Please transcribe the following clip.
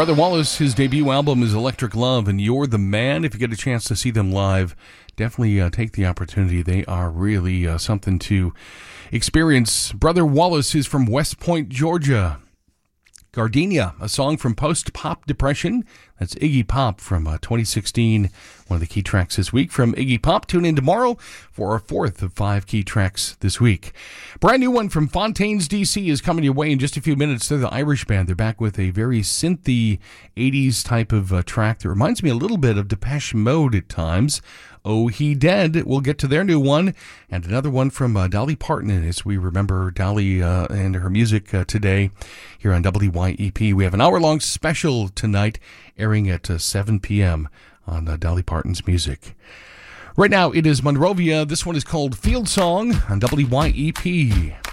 Brother Wallace, his debut album is Electric Love, and You're the Man. If you get a chance to see them live, definitely take the opportunity. They are really something to experience. Brother Wallace is from West Point, Georgia. Gardenia, a song from Post-Pop Depression. That's Iggy Pop from 2016. One of the key tracks this week from Iggy Pop. Tune in tomorrow for our fourth of 5 key tracks this week. Brand new one from Fontaines, D.C. is coming your way in just a few minutes. They're the Irish band. They're back with a very synthy 80s type of track that reminds me a little bit of Depeche Mode at times. Oh, He Dead. We'll get to their new one. And another one from Dolly Parton, as we remember Dolly and her music today here on WYEP. We have an hour-long special tonight airing at 7 p.m. on Dolly Parton's music. Right now, it is Monrovia. This one is called Field Song on WYEP.